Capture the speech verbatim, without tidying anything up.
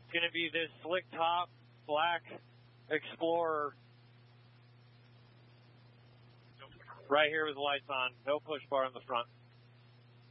It's going to be this slick top, black Explorer right here with the lights on. No push bar in the front.